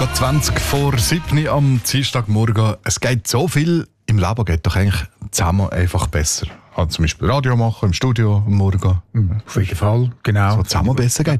Gerade 20 vor 7 am Dienstagmorgen. Es geht so viel im Leben, geht doch eigentlich zusammen einfach besser. Also zum Beispiel Radio machen, im Studio am Morgen. Auf jeden Fall, genau. So zusammen besser geht.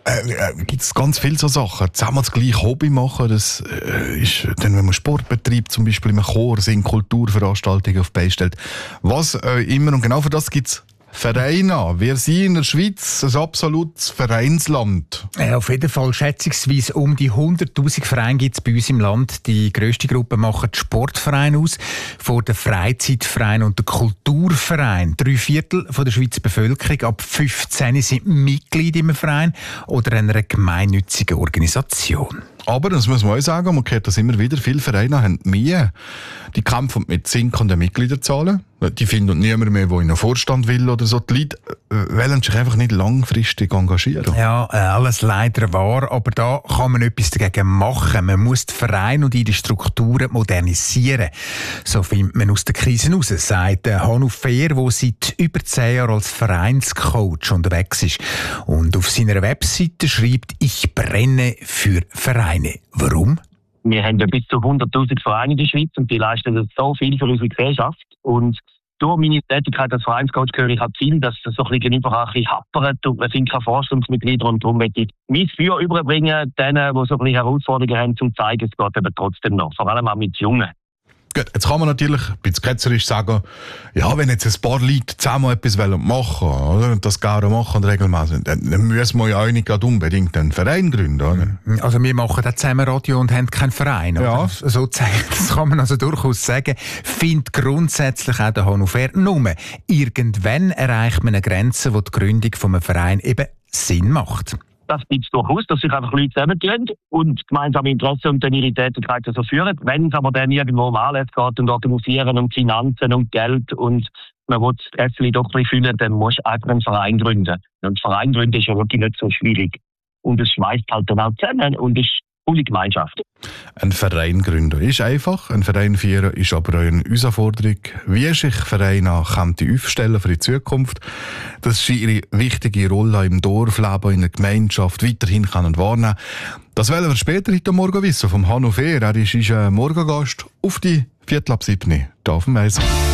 Gibt es ganz viele so Sachen. Zusammen das gleiche Hobby machen, das ist dann, wenn man Sport betreibt, zum Beispiel im Chor, sind Kulturveranstaltungen auf die Beine stellt. Was immer, und genau für das gibt es Vereine. Wir sind in der Schweiz ein absolutes Vereinsland. Auf jeden Fall schätzungsweise um die 100'000 Vereine gibt es bei uns im Land. Die grösste Gruppe machen die Sportvereine aus, vor den Freizeitvereinen und den Kulturvereinen. 3/4 der Schweizer Bevölkerung ab 15 sind Mitglied im Verein oder einer gemeinnützigen Organisation. Aber, das muss man auch sagen, man hört das immer wieder, viele Vereine haben Mühe. Die kämpfen mit sinkenden Mitgliederzahlen. Die finden niemand mehr, der in einen Vorstand will oder so. Die Leute wollen sich einfach nicht langfristig engagieren. Ja, alles leider wahr, aber da kann man etwas dagegen machen. Man muss die Vereine und ihre Strukturen modernisieren. So findet man aus der Krise heraus, sagt Hanno Fehr, der seit über 10 Jahren als Vereinscoach unterwegs ist. Und auf seiner Webseite schreibt: Ich brenne für Vereine. Warum? Wir haben ja bis zu 100'000 Vereine in der Schweiz und die leisten so viel für unsere Gesellschaft. Und durch meine Tätigkeit als Vereinscoach höre ich halt viel, dass es so ein bisschen einfach happert und man findet keine Vorstandsmitglieder. Und darum möchte ich mein Feuer überbringen, denen, die so ein bisschen Herausforderungen haben, um zu zeigen, es geht eben trotzdem noch. Vor allem auch mit Jungen. Gut, jetzt kann man natürlich ein bisschen ketzerisch sagen, ja, wenn jetzt ein paar Leute zusammen etwas machen wollen, oder, das gerne machen regelmäßig, dann müssen wir ja auch nicht unbedingt einen Verein gründen, oder? Also wir machen da zusammen Radio und haben keinen Verein. Ja. Sozusagen, das kann man also durchaus sagen. Findet grundsätzlich auch der Hanno Fehr. Nur, irgendwann erreicht man eine Grenze, wo die Gründung von einem Verein eben Sinn macht. Das gibt es durchaus, dass sich einfach Leute zusammentun und gemeinsame Interessen und dann ihre Tätigkeit so führen. Wenn es aber dann irgendwo um Anlässe geht und organisieren und Finanzen und Geld und man will das Äffli doch ein bisschen füllen, dann muss man einfach einen Verein gründen. Und Verein gründen ist ja wirklich nicht so schwierig. Und es schmeißt halt dann auch zusammen und ist coole Gemeinschaft. Ein Verein gründen ist einfach, ein Verein führen ist aber auch eine Herausforderung. Wie sich Vereine aufstellen für die Zukunft, dass sie ihre wichtige Rolle im Dorfleben, in der Gemeinschaft weiterhin wahrnehmen können. Das wollen wir später heute Morgen wissen vom Hanno Fehr. Er ist unser Morgengast auf die 7:15 hier auf dem Weiss.